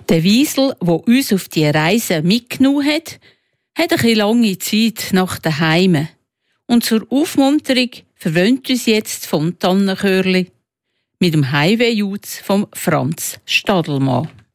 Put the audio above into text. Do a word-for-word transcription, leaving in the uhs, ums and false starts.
Der Wiesel, der uns auf die Reise mitgenommen hat, hat eine lange Zeit nach daheim. Und zur Aufmunterung verwöhnt uns jetzt vom Tannenchörli mit dem Highway-Jutz vom Franz Stadelmann.